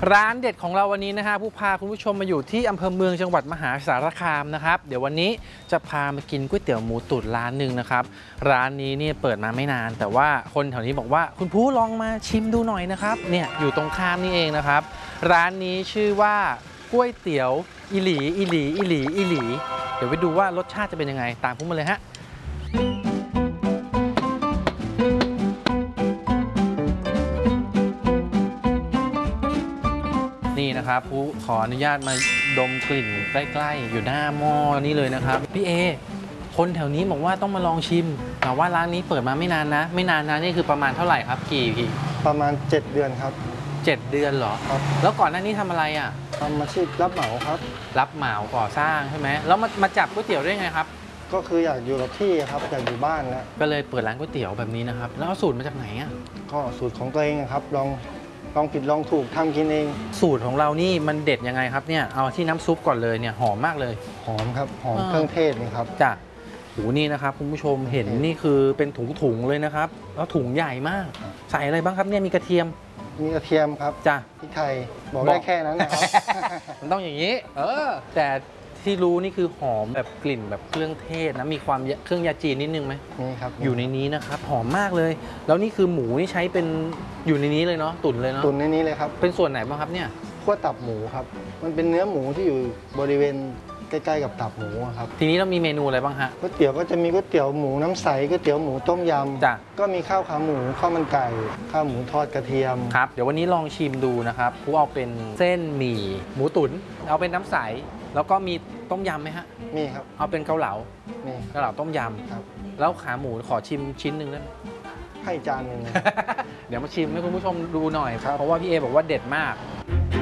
ร้านเด็ดของเราวันนี้นะฮะผู้พาคุณผู้ชมมาอยู่ที่อำเภอเมืองจังหวัดมหาสารคามนะครับเดี๋ยววันนี้จะพามากินก๋วยเตี๋ยวหมูตุ๋นร้านหนึ่งนะครับร้านนี้เนี่ยเปิดมาไม่นานแต่ว่าคนแถวนี้บอกว่าคุณผู้ลองมาชิมดูหน่อยนะครับเนี่ยอยู่ตรงข้ามนี่เองนะครับร้านนี้ชื่อว่าก๋วยเตี๋ยวอีหลีอีหลีอีหลีอีหลีเดี๋ยวไปดูว่ารสชาติจะเป็นยังไงตามผมมาเลยฮะนี่นะครับผู้ขออนุญาตมาดมกลิ่นใกล้ๆอยู่หน้าหม้อนี่เลยนะครับพี่เอคนแถวนี้บอกว่าต้องมาลองชิมแต่ว่าร้านนี้เปิดมาไม่นานนะนี่คือประมาณเท่าไหร่ครับกี่ประมาณ7 เดือนครับ 7 เดือนเหรอครับแล้วก่อนหน้านี้ทำอะไรอ่ะทำอาชีพรับเหมาครับรับเหมาก่อสร้างใช่ไหมแล้วมาจับก๋วยเตี๋ยวได้ไงครับก็คืออยากอยู่กับที่ครับอยากอยู่บ้านนะก็เลยเปิดร้านก๋วยเตี๋ยวแบบนี้นะครับแล้วเอาสูตรมาจากไหนอ่ะก็สูตรของตัวเองครับลองผิดลองถูกทำกินเองสูตรของเรานี่มันเด็ดยังไงครับเนี่ยเอาที่น้ำซุปก่อนเลยเนี่ยหอมมากเลยหอมครับหอมเครื่องเทศนี่ครับจ้ะโหนี่นะครับคุณผู้ชมเห็นนี่คือเป็นถุงเลยนะครับแล้วถุงใหญ่มากใส่อะไรบ้างครับเนี่ยมีกระเทียมครับจ้ะพริกไทยบอกได้แค่นั้นนะครับมันต้องอย่างนี้แต่ที่รู้นี่คือหอมแบบกลิ่นแบบเครื่องเทศนะมีความเครื่องยาจีนนิดนึงไหมนี่ครับอยู่ในนี้นะครับหอมมากเลยแล้วนี่คือหมูนี่ใช้เป็นอยู่ในนี้เลยเนาะตุ๋นเลยเนาะตุ๋นในนี้เลยครับเป็นส่วนไหนบ้างครับเนี่ยขั้วตับหมูครับมันเป็นเนื้อหมูที่อยู่บริเวณใกล้ๆกับตับหมูครับทีนี้เรามีเมนูอะไรบ้างฮะก๋วยเตี๋ยวก็จะมีก๋วยเตี๋ยวหมูน้ำใสก๋วยเตี๋ยวหมูต้มยำจ้ะก็มีข้าวขาหมูข้าวมันไก่ข้าวหมูทอดกระเทียมครับเดี๋ยววันนี้ลองชิมดูนะครับผู้เอาเป็นเส้นหมี่หมูตุ๋นเอาเป็นน้ำใสแล้วก็มีต้มยำไหมฮะมีครับเอาเป็นเกาเหลามีเกาเหลาต้มยำครับแล้วขาหมูขอชิมชิ้นหนึ่งได้ไหมให้จานหนึ่งเดี๋ยวมาชิมให้คุณผู้ชมดูหน่อยครับเพราะว่าพี่เอบอกว่าเด็ดมาก